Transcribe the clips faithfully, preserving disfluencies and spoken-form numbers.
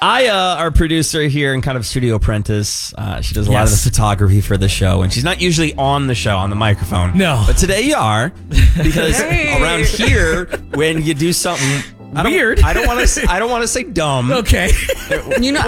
I, uh, our producer here and kind of studio apprentice, uh, she does a Yes. lot of the photography for the show, and she's not usually on the show on the microphone. No. But today you are, because Hey. around here, when you do something I don't- Weird. I don't want to. I don't want to say dumb. Okay. You know,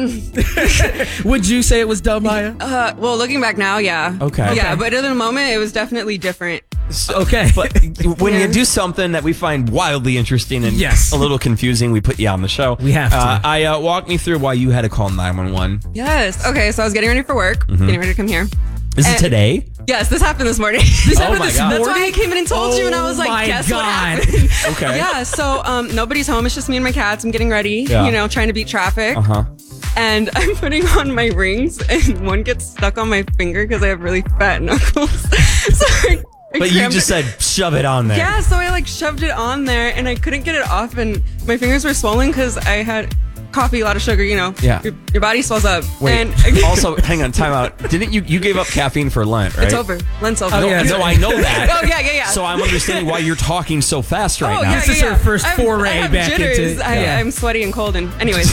I Would you say it was dumb, Maya? uh, well, looking back now, yeah. Okay. Yeah, Okay. but in the moment, it was definitely different. Okay. But when you do something that we find wildly interesting and Yes. a little confusing, we put you on the show. We have to. Uh, I uh, walk me through why you had to call nine one one. Yes. Okay, so I was getting ready for work, getting ready to come here. Is it And- today? Yes, this happened this morning. This happened my this God. That's why I came in and told you, and I was Oh like, my guess what God. happened? Okay. Yeah, so um, nobody's home. It's just me and my cats. I'm getting ready, Yeah. you know, trying to beat traffic. Uh huh. And I'm putting on my rings, and one gets stuck on my finger because I have really fat knuckles. so I, I But you crammed just it- said shove it on there. Yeah, so I like shoved it on there, and I couldn't get it off, and my fingers were swollen because I had coffee, a lot of sugar, you know. Yeah. Your, your body swells up. Wait. And also, hang on. Time out. Didn't you? You gave up caffeine for Lent, right? it's over. Lent's over. No, Oh, yeah. no, I know that. Oh, yeah, yeah, yeah. So I'm understanding why you're talking so fast right Oh, now. yeah, This is yeah, her yeah. first I have- foray I have back jitters. into- I, yeah. I'm sweaty and cold, and anyways.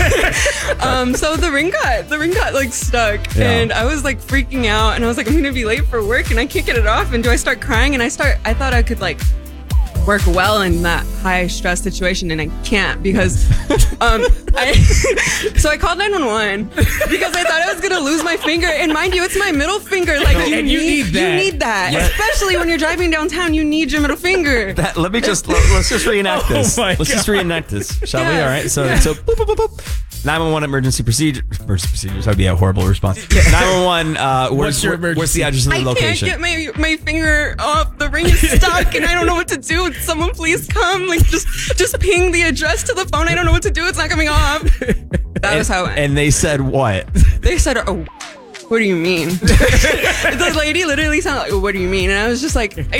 um, so the ring got the ring got like stuck, Yeah. and I was like freaking out, and I was like, I'm gonna be late for work, and I can't get it off. And do I start crying? And I start. I thought I could like work well in that high stress situation, and I can't because um I so I called nine one one because I thought I was gonna lose my finger, and mind you, it's my middle finger. Like you, And you need that. you need that, Yeah. especially when you're driving downtown. You need your middle finger. That, let me just let, us just reenact Oh this. my Let's just God. reenact this, shall we? Yeah. All right. So Yeah. so boop, boop, boop, boop. nine one one emergency procedure. Emergency procedures. That'd be a horrible response. nine one one. Uh, where's, What's your where- where's the emergency? address of I the location? can't get my my finger off. The ring is stuck, and I don't know what to do. Someone please come. Like just just ping the address to the phone. I don't know what to do. It's not coming off. That was how it went. And they said what? They said, "Oh, what do you mean?" The lady literally sounded like, "What do you mean?" And I was just like, "I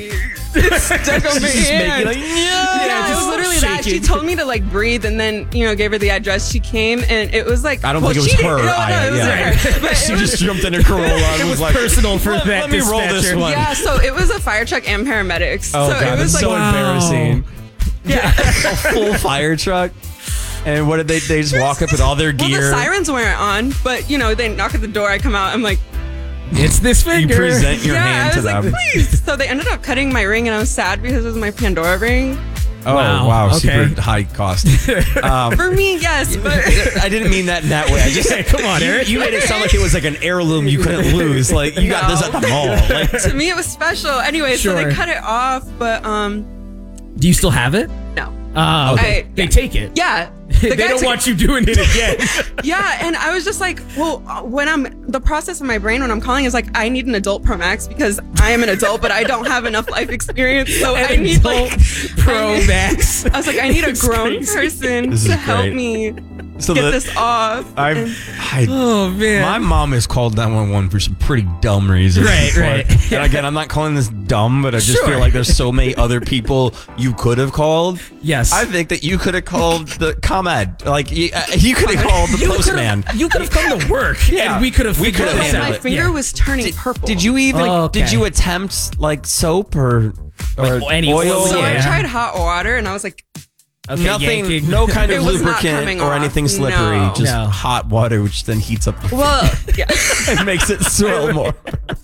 it's stuck on my Just hand." making like, yeah. Yeah, it just was literally that. She shaking. told me to like breathe, and then you know gave her the address. She came, and it was like I don't well, think it was she didn't- her. No, no, Aya, it was yeah. her. But She it was- just jumped in her Corolla and It was was like, personal for let, that let me roll this dispatcher. one. Yeah, so it was a fire truck and paramedics. Oh so god, it was that's like so Wow. embarrassing. yeah. A full fire truck. And what did they? They just walk up with all their Well, gear. the sirens weren't on, but you know, they knock at the door. I come out. I'm like, It's this you finger. present your yeah. hand I to was like, them. please. So they ended up cutting my ring, and I was sad because it was my Pandora ring. Oh Wow, wow, okay. super high cost. Um, For me, yes, but I didn't mean that in that way. I just Come on, Eric. You made it sound like it was like an heirloom you couldn't lose. Like you got No. this at the mall. Like to me it was special. Anyway, so Sure. they cut it off, but um, Do you still have it? no. Uh, okay. I- They take it. Yeah. They The guy don't took- want you doing it again. Yeah, and I was just like, well, when I'm the process in my brain when I'm calling is like, I need an adult Pro Max because I am an adult, but I don't have enough life experience, so I An need adult like Pro I need- Max. I was like, I need a It's grown crazy. person This is to help great. me so get the, this off. I've, And- I, Oh man. my mom has called nine one one for some pretty dumb reasons. Right, before. right. And again, I'm not calling this dumb, but I just Sure. feel like there's so many other people you could have called. Yes. I think that you could have called the ComEd. Like you, uh, you could have called the You postman. could've- You could have come to work, Yeah. and we could have. We figured could've this handled my out. it. finger Yeah. was turning Did, purple. did you even? Oh, okay. Did you attempt like soap or or Like any oil? oil, So yeah. I tried hot water, and I was like, Okay, Nothing, yanking. no kind It of was not lubricant coming or off. anything slippery. No. Just No. hot water, which then heats up the well, yeah. and makes it swell more.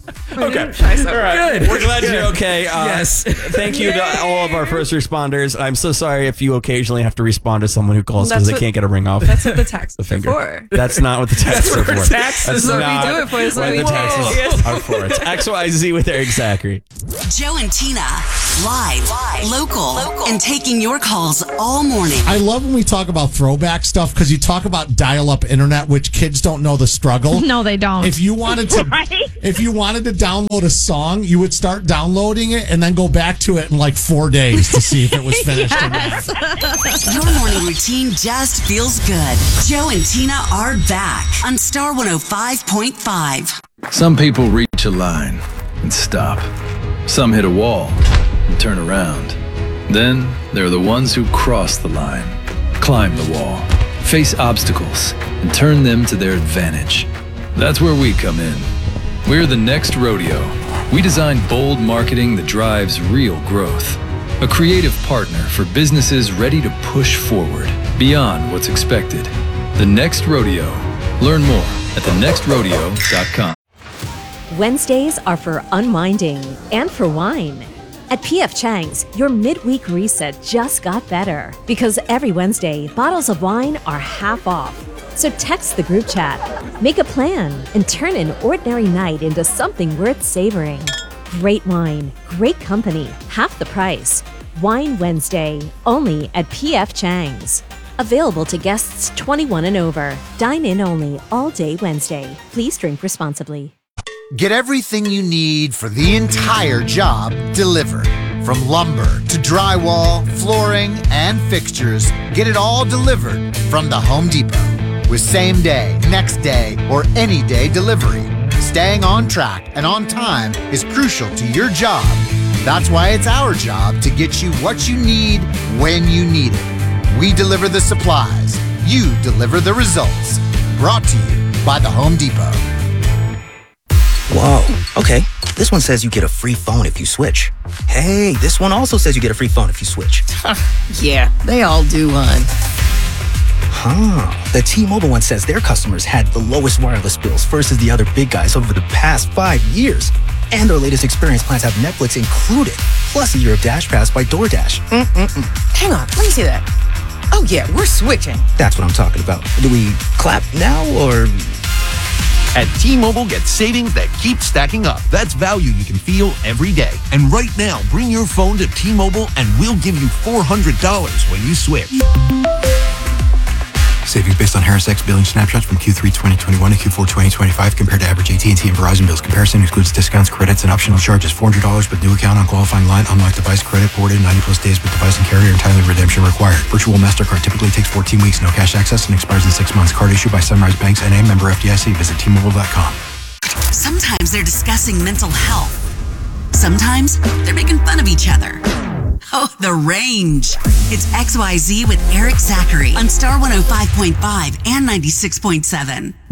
Okay. Try something. All right. Good. We're glad you're okay. Uh, Yes. Thank you to all of our first responders. I'm so sorry if you occasionally have to respond to someone who calls because That's they what- can't get a ring off. That's what the taxes the are finger. for. That's not what the taxes That's are what for. taxes That's are. That's what we not do it for. That's what what the we- taxes Whoa. are for. It's X Y Z with Eric Zachary. Joe and Tina, live, local, and taking your calls all morning. I love when we talk about throwback stuff because you talk about dial-up internet, which kids don't know the struggle. No, they don't. If you wanted to, Right? if you wanted to download a song, you would start downloading it and then go back to it in like four days to see if it was finished or not. Your morning routine just feels good. Joe and Tina are back on Star one oh five point five. Some people reach a line and stop. Some hit a wall and turn around. Then there are the ones who cross the line, climb the wall, face obstacles, and turn them to their advantage. That's where we come in. We're the next rodeo. We design bold marketing that drives real growth. A creative partner for businesses ready to push forward beyond what's expected. The Next Rodeo. Learn more at the next rodeo dot com. Wednesdays are for unwinding and for wine. At P F Chang's, your midweek reset just got better because every Wednesday, bottles of wine are half off. So text the group chat, make a plan, and turn an ordinary night into something worth savoring. Great wine, great company, half the price. Wine Wednesday, only at P F Chang's. Available to guests twenty-one and over. Dine in only all day Wednesday. Please drink responsibly. Get everything you need for the entire job delivered. From lumber to drywall, flooring, and fixtures, get it all delivered from the Home Depot. With same day, next day, or any day delivery. Staying on track and on time is crucial to your job. That's why it's our job to get you what you need when you need it. We deliver the supplies. You deliver the results. Brought to you by the Home Depot. Whoa, okay. This one says you get a free phone if you switch. Hey, this one also says you get a free phone if you switch. Yeah, they all do, hon. Huh. The T-Mobile one says their customers had the lowest wireless bills versus the other big guys over the past five years. And their latest experience plans have Netflix included, plus a year of Dash Pass by DoorDash. Mm-mm-mm. Hang on, let me see that. Oh yeah, we're switching. That's what I'm talking about. Do we clap now or... At T-Mobile, get savings that keep stacking up. That's value you can feel every day. And right now, bring your phone to T-Mobile and we'll give you four hundred dollars when you switch. Savings based on Harris X billing snapshots from Q three twenty twenty-one to Q four twenty twenty-five compared to average A T and T and Verizon bills. Comparison excludes discounts, credits, and optional charges. four hundred dollars with new account on qualifying line. Unlocked device credit ported ninety plus days with device and carrier and timely redemption required. Virtual MasterCard typically takes fourteen weeks. No cash access and expires in six months. Card issued by Sunrise Banks N A, member F D I C. Visit T Mobile dot com. Sometimes they're discussing mental health. Sometimes they're making fun of each other. Oh, The Range. It's X Y Z with Eric Zachary on Star one oh five point five and ninety-six point seven.